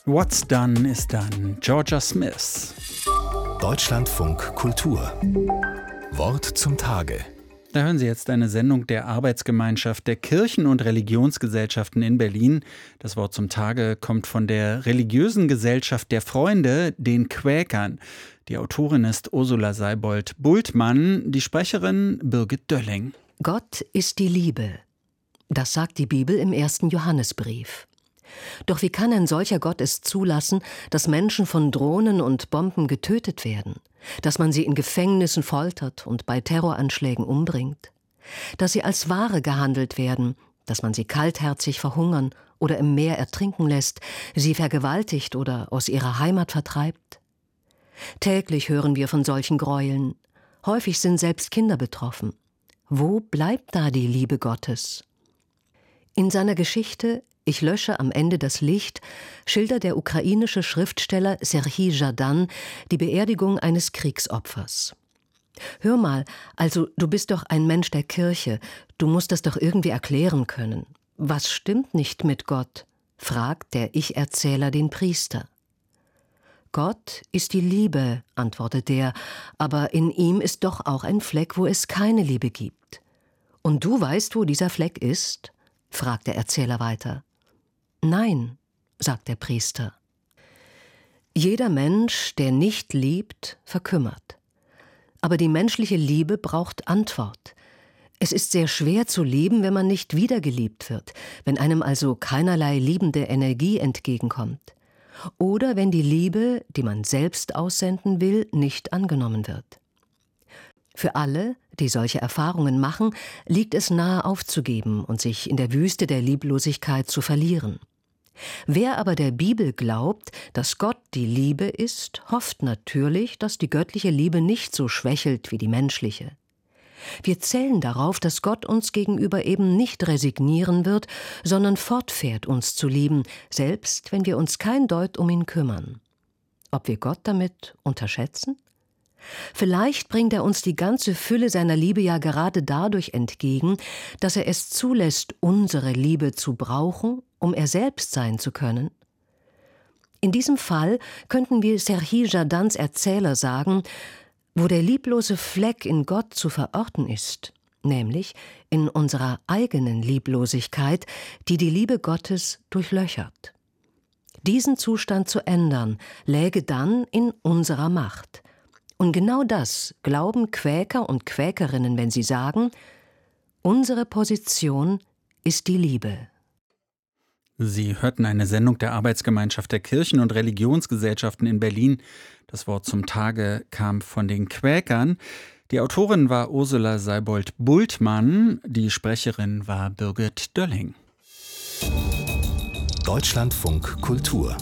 What's Done is Done. Georgia Smith. Deutschlandfunk Kultur. Wort zum Tage. Da hören Sie jetzt eine Sendung der Arbeitsgemeinschaft der Kirchen- und Religionsgesellschaften in Berlin. Das Wort zum Tage kommt von der religiösen Gesellschaft der Freunde, den Quäkern. Die Autorin ist Ursula Seibold-Bultmann, die Sprecherin Birgit Dölling. Gott ist die Liebe. Das sagt die Bibel im 1. Johannesbrief. Doch wie kann ein solcher Gott es zulassen, dass Menschen von Drohnen und Bomben getötet werden, dass man sie in Gefängnissen foltert und bei Terroranschlägen umbringt, dass sie als Ware gehandelt werden, dass man sie kaltherzig verhungern oder im Meer ertrinken lässt, sie vergewaltigt oder aus ihrer Heimat vertreibt? Täglich hören wir von solchen Gräueln. Häufig sind selbst Kinder betroffen. Wo bleibt da die Liebe Gottes? In seiner Geschichte »Ich lösche am Ende das Licht« schildert der ukrainische Schriftsteller Serhij Zhadan die Beerdigung eines Kriegsopfers. »Hör mal, also du bist doch ein Mensch der Kirche, du musst das doch irgendwie erklären können. Was stimmt nicht mit Gott?« fragt der Ich-Erzähler den Priester. »Gott ist die Liebe«, antwortet der, »aber in ihm ist doch auch ein Fleck, wo es keine Liebe gibt.« »Und du weißt, wo dieser Fleck ist?« fragt der Erzähler weiter. »Nein«, sagt der Priester. Jeder Mensch, der nicht liebt, verkümmert. Aber die menschliche Liebe braucht Antwort. Es ist sehr schwer zu lieben, wenn man nicht wiedergeliebt wird, wenn einem also keinerlei liebende Energie entgegenkommt. Oder wenn die Liebe, die man selbst aussenden will, nicht angenommen wird. Für alle, die solche Erfahrungen machen, liegt es nahe aufzugeben und sich in der Wüste der Lieblosigkeit zu verlieren. Wer aber der Bibel glaubt, dass Gott die Liebe ist, hofft natürlich, dass die göttliche Liebe nicht so schwächelt wie die menschliche. Wir zählen darauf, dass Gott uns gegenüber eben nicht resignieren wird, sondern fortfährt, uns zu lieben, selbst wenn wir uns kein Deut um ihn kümmern. Ob wir Gott damit unterschätzen? Vielleicht bringt er uns die ganze Fülle seiner Liebe ja gerade dadurch entgegen, dass er es zulässt, unsere Liebe zu brauchen, um er selbst sein zu können. In diesem Fall könnten wir Serhij Zhadans Erzähler sagen, wo der lieblose Fleck in Gott zu verorten ist, nämlich in unserer eigenen Lieblosigkeit, die die Liebe Gottes durchlöchert. Diesen Zustand zu ändern, läge dann in unserer Macht. Und genau das glauben Quäker und Quäkerinnen, wenn sie sagen, unsere Position ist die Liebe. Sie hörten eine Sendung der Arbeitsgemeinschaft der Kirchen- und Religionsgesellschaften in Berlin. Das Wort zum Tage kam von den Quäkern. Die Autorin war Ursula Seibold-Bultmann, die Sprecherin war Birgit Dölling. Deutschlandfunk Kultur.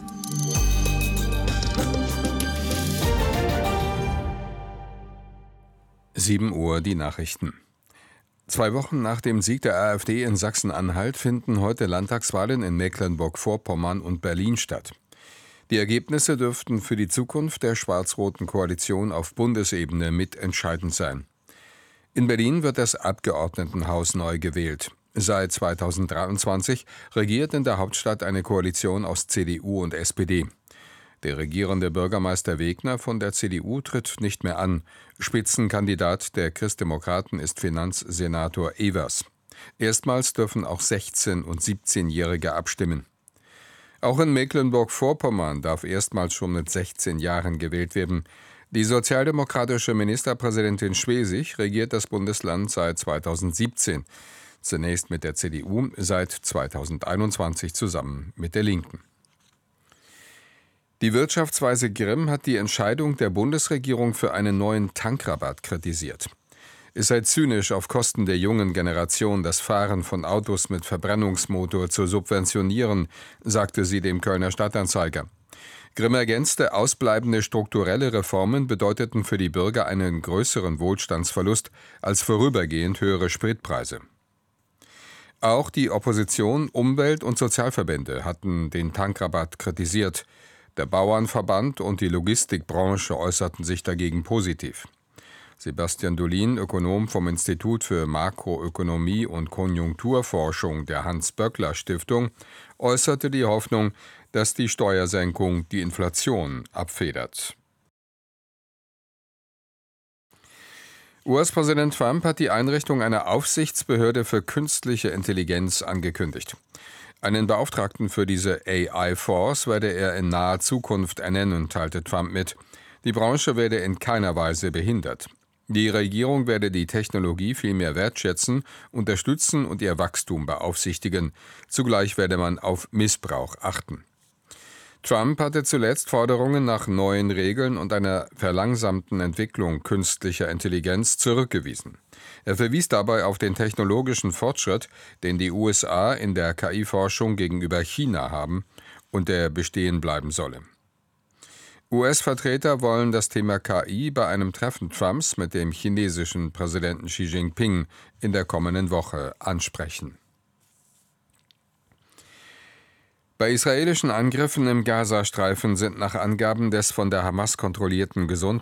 7 Uhr die Nachrichten. 2 Wochen nach dem Sieg der AfD in Sachsen-Anhalt finden heute Landtagswahlen in Mecklenburg-Vorpommern und Berlin statt. Die Ergebnisse dürften für die Zukunft der schwarz-roten Koalition auf Bundesebene mitentscheidend sein. In Berlin wird das Abgeordnetenhaus neu gewählt. Seit 2023 regiert in der Hauptstadt eine Koalition aus CDU und SPD. Der regierende Bürgermeister Wegner von der CDU tritt nicht mehr an. Spitzenkandidat der Christdemokraten ist Finanzsenator Evers. Erstmals dürfen auch 16- und 17-Jährige abstimmen. Auch in Mecklenburg-Vorpommern darf erstmals schon mit 16 Jahren gewählt werden. Die sozialdemokratische Ministerpräsidentin Schwesig regiert das Bundesland seit 2017. Zunächst mit der CDU, seit 2021 zusammen mit der Linken. Die Wirtschaftsweise Grimm hat die Entscheidung der Bundesregierung für einen neuen Tankrabatt kritisiert. Es sei zynisch, auf Kosten der jungen Generation das Fahren von Autos mit Verbrennungsmotor zu subventionieren, sagte sie dem Kölner Stadtanzeiger. Grimm ergänzte, ausbleibende strukturelle Reformen bedeuteten für die Bürger einen größeren Wohlstandsverlust als vorübergehend höhere Spritpreise. Auch die Opposition, Umwelt- und Sozialverbände hatten den Tankrabatt kritisiert. Der Bauernverband und die Logistikbranche äußerten sich dagegen positiv. Sebastian Dolin, Ökonom vom Institut für Makroökonomie und Konjunkturforschung der Hans-Böckler-Stiftung, äußerte die Hoffnung, dass die Steuersenkung die Inflation abfedert. US-Präsident Trump hat die Einrichtung einer Aufsichtsbehörde für künstliche Intelligenz angekündigt. Einen Beauftragten für diese AI-Force werde er in naher Zukunft ernennen, teilte Trump mit. Die Branche werde in keiner Weise behindert. Die Regierung werde die Technologie vielmehr wertschätzen, unterstützen und ihr Wachstum beaufsichtigen. Zugleich werde man auf Missbrauch achten. Trump hatte zuletzt Forderungen nach neuen Regeln und einer verlangsamten Entwicklung künstlicher Intelligenz zurückgewiesen. Er verwies dabei auf den technologischen Fortschritt, den die USA in der KI-Forschung gegenüber China haben und der bestehen bleiben solle. US-Vertreter wollen das Thema KI bei einem Treffen Trumps mit dem chinesischen Präsidenten Xi Jinping in der kommenden Woche ansprechen. Bei israelischen Angriffen im Gazastreifen sind nach Angaben des von der Hamas kontrollierten Gesundheits